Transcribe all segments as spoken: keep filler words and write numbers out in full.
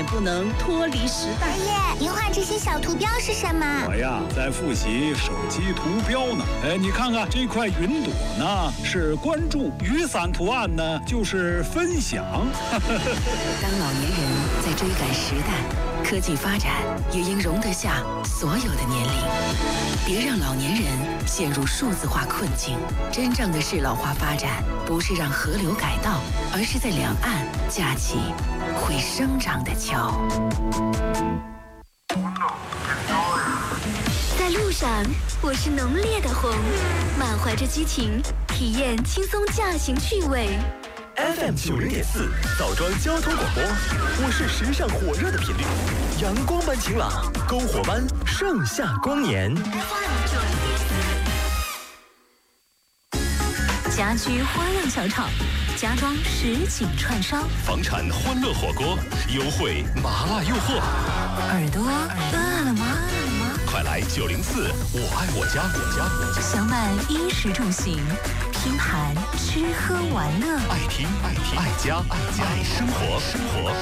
也不能脱离时代。 爷爷，您画这些小图标是什么？ 我呀，在复习手机图标呢。哎，你看看这块云朵呢，是关注；雨伞图案呢，就是分享。 当老年人在追赶时代，科技发展也应容得下所有的年龄。别让老年人陷入数字化困境。真正的适老化发展，不是让河流改道，而是在两岸架起会生长的桥。 在路上，我是浓烈的红，满怀着激情，体验轻松驾行趣味。 F M 九零点四枣庄交通广播，我是时尚火热的频率，阳光般晴朗，篝火般盛夏光年。 家居花样小炒，家装实景串烧， 房产欢乐火锅，优惠麻辣诱惑。 耳朵饿了吗？ 快来九零四，我爱我家，我家我家。 享满衣食住行，拼盘吃喝玩乐， 爱听爱听爱家爱家爱生活生活。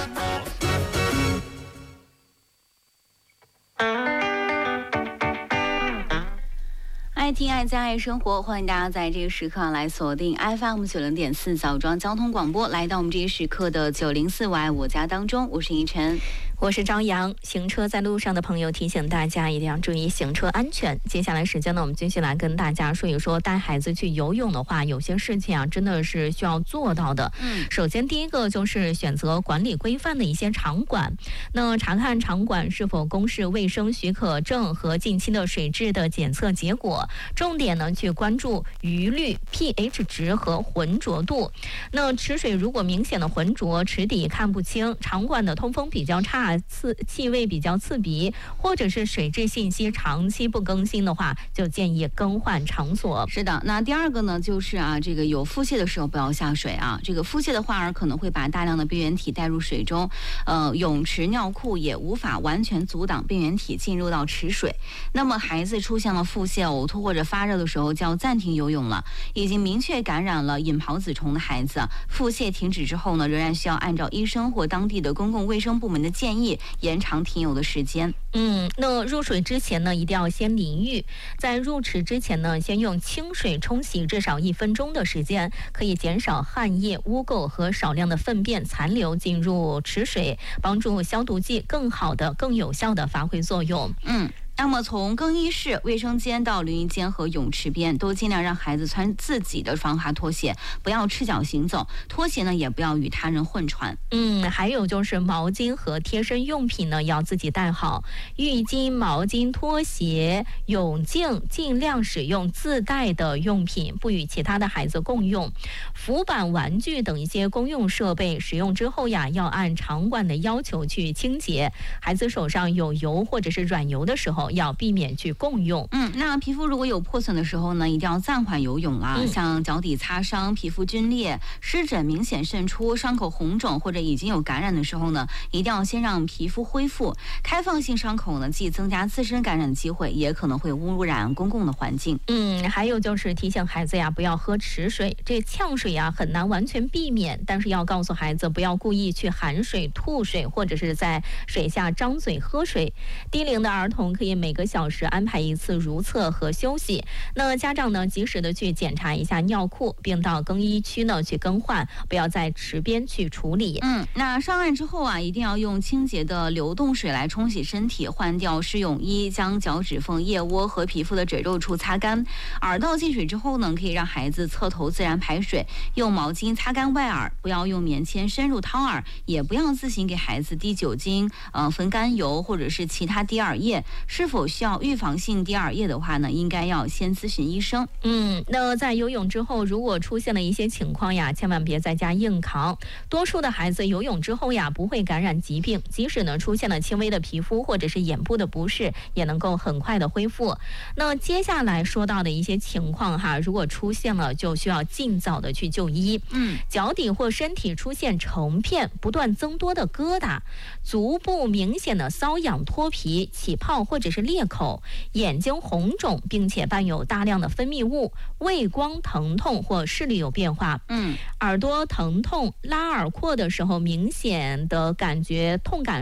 爱听爱家爱生活，欢迎大家在这个时刻来锁定 F M 九零点四枣庄交通广播，来到我们这一时刻的九零四我爱我家当中，我是依晨。 我是张扬。行车在路上的朋友提醒大家一定要注意行车安全。接下来时间呢，我们继续来跟大家说一说，带孩子去游泳的话，有些事情啊真的是需要做到的。嗯，首先第一个就是选择管理规范的一些场馆，那查看场馆是否公示卫生许可证和近期的水质的检测结果，重点呢去关注余氯、pH 值和浑浊度。那池水如果明显的浑浊，池底看不清，场馆的通风比较差，刺气味比较刺鼻，或者是水质信息长期不更新的话，就建议更换场所。 是的，那第二个呢，就是啊，这个有腹泻的时候不要下水啊。这个腹泻的患儿可能会把大量的病原体带入水中，呃，泳池尿裤也无法完全阻挡病原体进入到池水。那么孩子出现了腹泻、呕吐或者发热的时候，就要暂停游泳了。已经明确感染了隐疱子虫的孩子，腹泻停止之后呢，仍然需要按照医生或当地的公共卫生部门的建议，延长停游的时间。 嗯，那入水之前呢，一定要先淋浴，在入池之前呢，先用清水冲洗至少一分钟的时间，可以减少汗液、污垢和少量的粪便残留进入池水，帮助消毒剂更好的、更有效的发挥作用。 嗯。那么从更衣室、卫生间到淋浴间和泳池边，都尽量让孩子穿自己的防滑拖鞋，不要赤脚行走。拖鞋呢，也不要与他人混穿。 嗯，还有就是毛巾和贴身用品呢，要自己带好。浴巾、毛巾、拖鞋、泳镜，尽量使用自带的用品，不与其他的孩子共用。浮板、玩具等一些公用设备，使用之后呀，要按场馆的要求去清洁。孩子手上有油或者是软油的时候，要避免去共用。 嗯，那皮肤如果有破损的时候呢，一定要暂缓游泳了。嗯、像脚底擦伤、皮肤皲裂、湿疹明显渗出、伤口红肿或者已经有感染的时候呢，一定要先让皮肤恢复。开放性伤口呢，既增加自身感染的机会，也可能会污染公共的环境。 嗯，还有就是提醒孩子呀，不要喝池水。这呛水呀很难完全避免，但是要告诉孩子不要故意去含水、吐水，或者是在水下张嘴喝水。低龄的儿童可以每个小时安排一次如厕和休息。那家长呢，及时的去检查一下尿裤，并到更衣区呢去更换，不要在池边去处理。 嗯，那上岸之后啊，一定要用清洁的流动水来冲洗身体，换掉湿泳衣，将脚趾缝、腋窝和皮肤的褶皱处擦干。耳道进水之后呢，可以让孩子侧头自然排水，用毛巾擦干外耳，不要用棉签深入掏耳，也不要自行给孩子滴酒精、呃焚甘油或者是其他滴耳液。是否需要预防性滴耳液的话呢，应该要先咨询医生。 嗯，那在游泳之后，如果出现了一些情况呀，千万别在家硬扛。多数的孩子游泳之后呀，不会感染疾病，即使呢出现了轻微的皮肤或者是眼部的不适，也能够很快的恢复。那接下来说到的一些情况哈，如果出现了，就需要尽早的去就医。嗯，脚底或身体出现成片不断增多的疙瘩，足部明显的瘙痒、脱皮、起泡或者是裂口，眼睛红肿并且伴有大量的分泌物，畏光疼痛或视力有变化。嗯，耳朵疼痛、拉耳廓的时候明显的感觉痛感